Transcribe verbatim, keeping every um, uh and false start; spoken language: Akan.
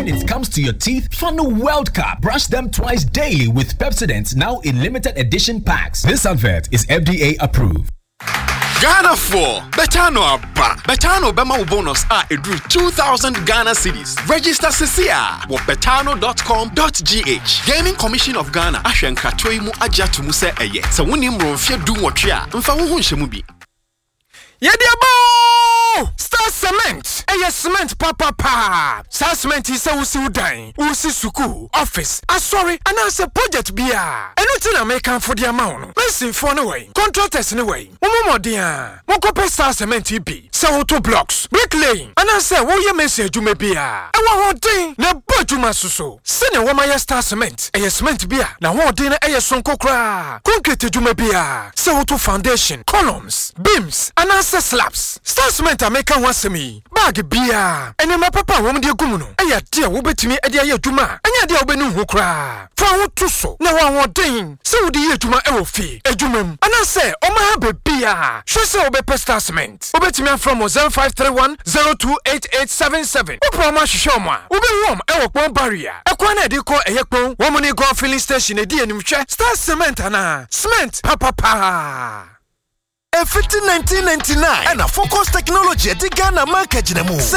when it comes to your teeth, Fano World Cup. Brush them twice daily with Pepsodent, now in limited edition packs. This advert is F D A approved. Ghana four. Betano Abba. Betano Bema bonus are a drew two thousand Ghana cedis. Register Cecia with betano dot com dot g h. Gaming Commission of Ghana. Ashen Katoi mu aja tumuse eye. So when him ronfia do what ya. Mfa wo hunchemubi. Yediabo! Star Cement! Eye cement papa pa! Star Cement is a usi udain, usi suku, office, a sorry, and as a project bia. Anything I make for the amount. Listen for no way. Contractors in a way. Momo dia. Moko Star Cement E B. Sell two blocks. Bricklaying. And I say, wo ye message you may be a. And one thing, na bojuma suso. Send a woman Star Cement. Eye cement bia. Na one dinner eye sonko kra. Concrete you may be a. Sell two foundation, columns, beams, and I slaps. Star Cement American wants me. Bag beer. And my papa won't be a gumuno. Aya dear will bet me a dear Juma. And ya dear Benu who cry. For what to so? No one more thing. So the year to my L fee. A jumum. And I say, oh my baby beer. She say obey Star Cement. Obey me from zero five three one zero two eight eight seven seven. Oprama Shoma. Obey warm. I walk one barrier. A corner de call a yakon. Woman go filling station a dear new Star Cement ana. Cement papa pa. Fifty nineteen ninety nine and a focus technology at the Ghana market.